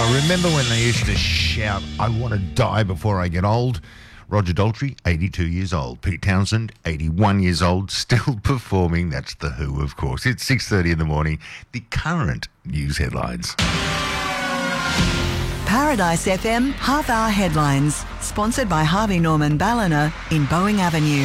Remember when they used to shout, "I want to die before I get old"? Roger Daltrey, 82 years old. Pete Townsend, 81 years old, still performing. That's The Who, of course. It's 6:30 in the morning. The current news headlines. Paradise FM half-hour headlines, sponsored by Harvey Norman Ballina in Boeing Avenue.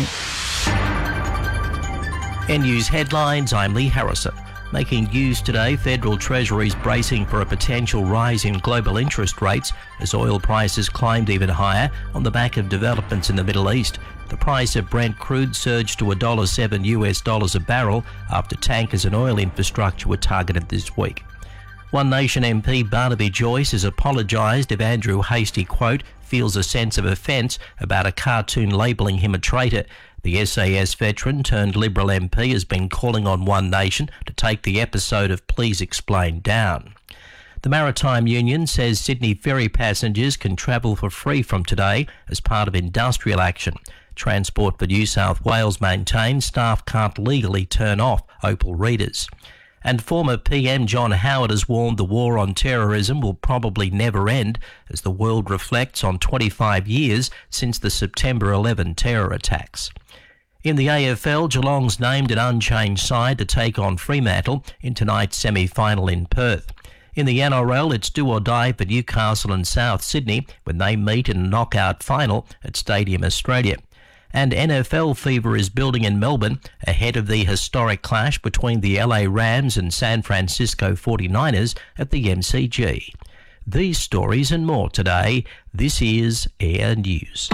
In news headlines, I'm Lee Harrison. Making news today, Federal Treasury's bracing for a potential rise in global interest rates as oil prices climbed even higher on the back of developments in the Middle East. The price of Brent crude surged to $1.07 a barrel after tankers and oil infrastructure were targeted this week. One Nation MP Barnaby Joyce has apologised if Andrew Hastie, quote, feels a sense of offence about a cartoon labelling him a traitor. The SAS veteran turned Liberal MP has been calling on One Nation to take the episode of Please Explain down. The Maritime Union says Sydney ferry passengers can travel for free from today as part of industrial action. Transport for New South Wales maintains staff can't legally turn off Opal readers. And former PM John Howard has warned the war on terrorism will probably never end as the world reflects on 25 years since the September 11 terror attacks. In the AFL, Geelong's named an unchanged side to take on Fremantle in tonight's semi-final in Perth. In the NRL, it's do or die for Newcastle and South Sydney when they meet in a knockout final at Stadium Australia. And NFL fever is building in Melbourne ahead of the historic clash between the LA Rams and San Francisco 49ers at the MCG. These stories and more today. This is Air News.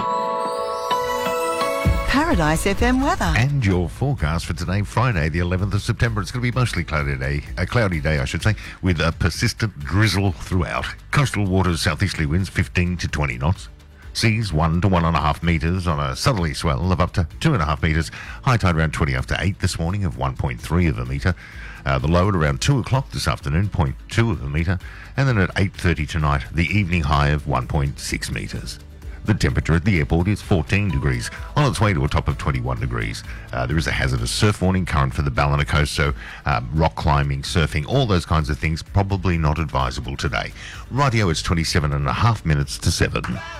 Paradise FM weather. And your forecast for today, Friday, the 11th of September. It's going to be mostly cloudy day, with a persistent drizzle throughout. Coastal waters, southeasterly winds 15 to 20 knots. Seas 1 to 1.5 metres on a southerly swell of up to 2.5 metres. High tide around 20 after 8 this morning of 1.3 of a metre. The low at around 2 o'clock this afternoon, 0.2 of a metre. And then at 8:30 tonight, the evening high of 1.6 metres. The temperature at the airport is 14 degrees, on its way to a top of 21 degrees. There is a hazardous surf warning current for the Ballina coast, so rock climbing, surfing, all those kinds of things probably not advisable today. Rightio, it's 27 and a half minutes to 7.